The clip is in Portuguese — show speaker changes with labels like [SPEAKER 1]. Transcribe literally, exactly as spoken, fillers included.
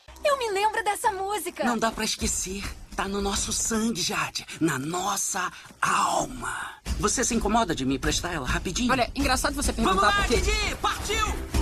[SPEAKER 1] Eu me lembro dessa música.
[SPEAKER 2] Não dá pra esquecer. Tá no nosso sangue, Jade. Na nossa alma. Você se incomoda de me emprestar ela rapidinho?
[SPEAKER 3] Olha, engraçado você
[SPEAKER 2] Vamos
[SPEAKER 3] perguntar
[SPEAKER 2] lá,
[SPEAKER 3] por quê.
[SPEAKER 2] Didi! Partiu!